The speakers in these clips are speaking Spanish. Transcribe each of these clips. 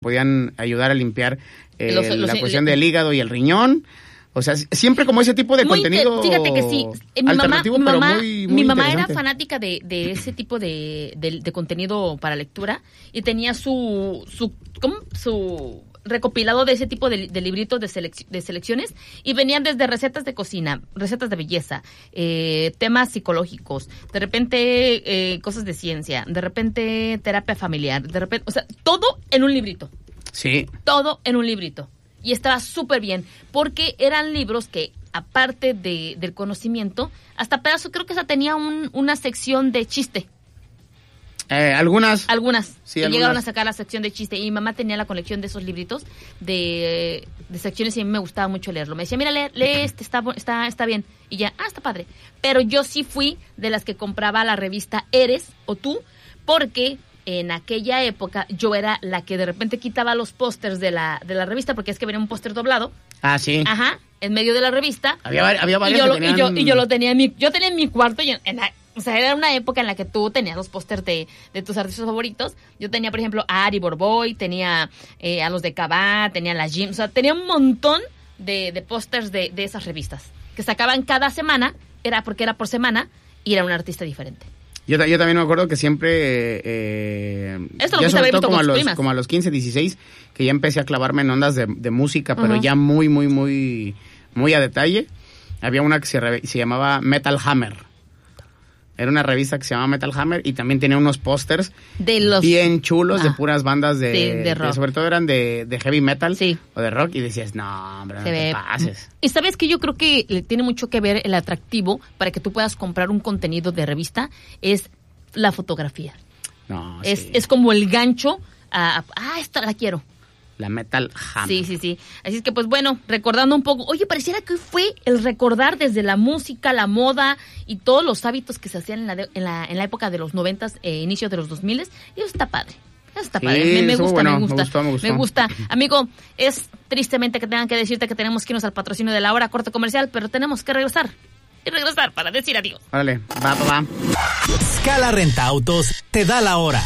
podían ayudar a limpiar la cuestión del hígado y el riñón. O sea, siempre como ese tipo de contenido. Fíjate que sí. Mi mamá era fanática de ese tipo de contenido para lectura y tenía su recopilado de ese tipo de libritos de selecciones, y venían desde recetas de cocina, recetas de belleza, temas psicológicos, de repente cosas de ciencia, de repente terapia familiar, de repente, o sea, todo en un librito. Sí. Todo en un librito. Y estaba súper bien, porque eran libros que, aparte del conocimiento, hasta pedazo, creo que esa tenía una sección de chiste. Algunas. Sí, llegaron a sacar la sección de chiste. Y mi mamá tenía la colección de esos libritos de secciones, y a mí me gustaba mucho leerlo. Me decía, mira, lee este, está bien. Y ya, está padre. Pero yo sí fui de las que compraba la revista Eres o Tú, porque en aquella época yo era la que de repente quitaba los pósters de la revista, porque es que venía un póster doblado. Ah, sí. Ajá, en medio de la revista. Había varios y yo lo tenía yo tenía en mi cuarto, y o sea, era una época en la que tú tenías los pósters de tus artistas favoritos. Yo tenía, por ejemplo, a Ari Borboy, tenía a los de Cabá, tenía a la Jim, o sea, tenía un montón de pósters de esas revistas que sacaban cada semana, porque era por semana, y era un artista diferente. Yo también me acuerdo que siempre, esto lo sobre todo como a los 15, 16, que ya empecé a clavarme en ondas de música, pero ya muy, muy, muy, muy a detalle. Había una que se llamaba Metal Hammer. Era una revista que se llamaba Metal Hammer, y también tenía unos pósters bien chulos de puras bandas de rock. Sobre todo eran de heavy metal, sí, o de rock, y decías, no, hombre, no te pases. Y sabes que yo creo que tiene mucho que ver el atractivo para que tú puedas comprar un contenido de revista, es la fotografía. No, es como el gancho esta la quiero. La Metal Hammer. Sí. Así es que, pues bueno, recordando un poco. Oye, pareciera que hoy fue el recordar desde la música, la moda y todos los hábitos que se hacían en la época de los 90s, inicios de los 2000s. Y eso está padre. Me gusta. Amigo, es tristemente que tengan que decirte que tenemos que irnos al patrocinio de la hora, corte comercial, pero tenemos que regresar. Y regresar para decir adiós. Órale, va. Scala Renta Autos te da la hora.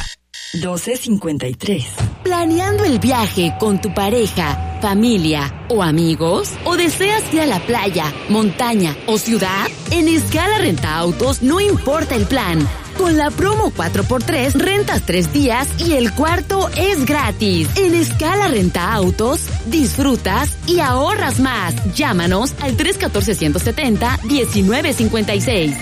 12:53. ¿Planeando el viaje con tu pareja, familia o amigos? ¿O deseas ir a la playa, montaña o ciudad? En Scala Renta Autos no importa el plan. Con la promo 4x3, rentas 3 días y el cuarto es gratis. En Scala Renta Autos, disfrutas y ahorras más. Llámanos al 314-170-1956.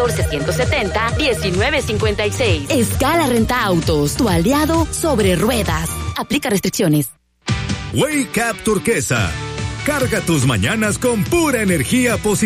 314-170-1956. Scala Renta Autos, tu aliado sobre ruedas. Aplica restricciones. Wake Up Turquesa. Carga tus mañanas con pura energía positiva.